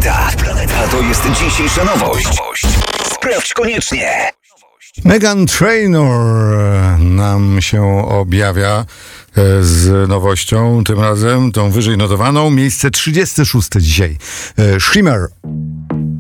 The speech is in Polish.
Planeta. A to jest dzisiejsza nowość. Sprawdź koniecznie. Meghan Trainor nam się objawia z nowością, tym razem tą wyżej notowaną. Miejsce 36 dzisiaj. Shimmer.